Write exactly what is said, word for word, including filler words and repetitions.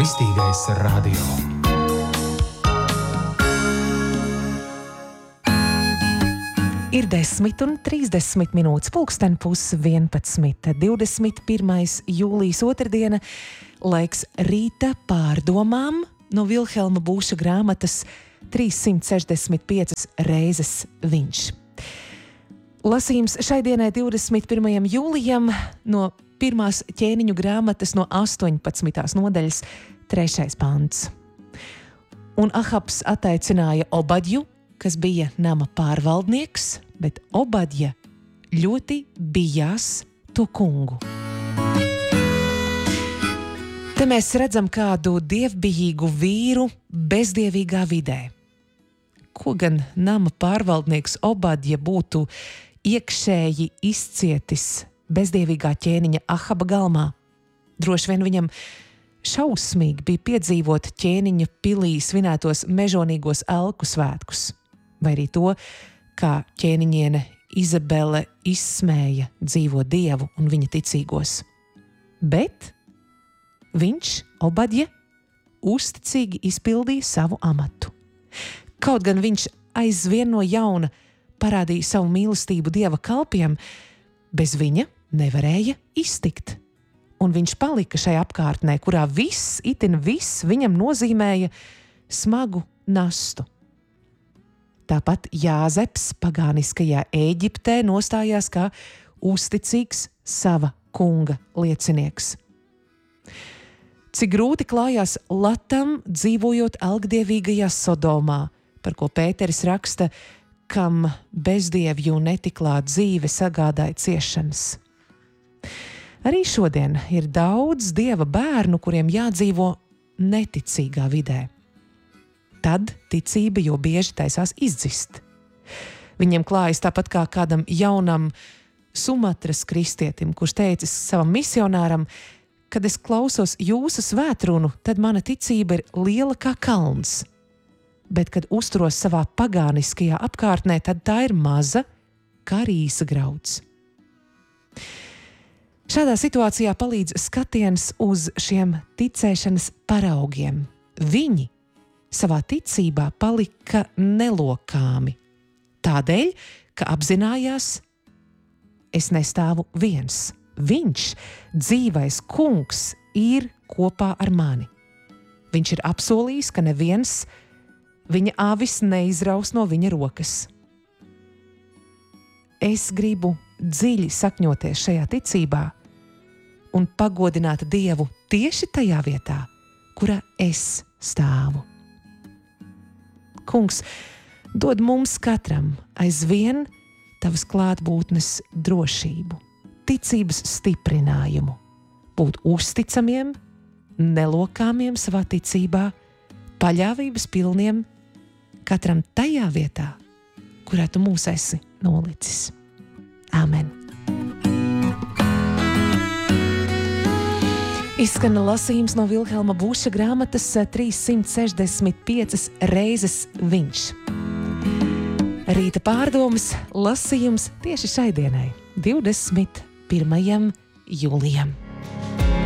Kristīgais radio. Ir desmit un trīsdesmit minūtes, pulksten pus vienpadsmit, divdesmit pirmais jūlijas otrdiena, laiks rīta pārdomām no Vilhelma Būša grāmatas trīssimt sešdesmit piecas reizes viņš. Lasījums šai dienai divdesmit pirmajam jūlijam no pirmās ķēniņu grāmatas no astoņpadsmitās nodaļas trešais pants. Un Ahabs ataicināja Obadju, kas bija nama pārvaldnieks, bet Obadja ļoti bijās to kungu. Te mēs redzam kādu dievbijīgu vīru bezdievīgā vidē. Ko gan nama pārvaldnieks Obadja būtu iekšēji izcietis bezdievīgā ķēniņa Ahaba galmā? Droši vien viņam šausmīgi bija piedzīvot ķēniņa pilī svinētos mežonīgos elku svētkus, vai arī to, kā ķēniņiene Izabele izsmēja dzīvo dievu un viņa ticīgos. Bet viņš, Obadja, uzticīgi izpildīja savu amatu. Kaut gan viņš aizvien no jauna parādīja savu mīlestību dieva kalpiem, bez viņa nevarēja iztikt. Un viņš palika šai apkārtnē, kurā viss, itin viss viņam nozīmēja smagu nastu. Tāpat Jāzeps pagāniskajā Ēģiptē nostājās kā uzticīgs sava kunga liecinieks. Cik grūti klājās Latam dzīvojot algdievīgajā Sodomā, par ko Pēteris raksta, kam bezdievju netiklā dzīve sagādāja ciešanas. Arī šodien ir daudz dieva bērnu, kuriem jādzīvo neticīgā vidē. Tad ticība jo bieži taisās izdzist. Viņiem klājas tāpat kā kādam jaunam Sumatras kristietim, kurš teicis savam misionāram, kad es klausos jūsu svētrunu, tad mana ticība ir liela kā kalns. Bet, kad uzturos savā pagāniskajā apkārtnē, tad tā ir maza kā rīsa grauds. Šādā situācijā palīdz skatiens uz šiem ticēšanas paraugiem. Viņi savā ticībā palika nelokāmi, tādēļ, ka apzinājās, es nestāvu viens. Viņš, dzīvais kungs, ir kopā ar mani. Viņš ir apsolījis, ka neviens viņa āvis neizraus no viņa rokas. Es gribu dziļi sakņoties šajā ticībā un pagodināt Dievu tieši tajā vietā, kurā es stāvu. Kungs, dod mums katram aizvien tavas klātbūtnes drošību, ticības stiprinājumu, būt uzticamiem, nelokāmiem savā ticībā, paļāvības pilniem katram tajā vietā, kurā tu mūs esi nolicis. Āmen. Izskana lasījums no Vilhelma Būša grāmatas trīssimt sešdesmit piecas reizes viņš. Rīta pārdomas lasījums tieši šai dienai, divdesmit pirmajam jūlijam.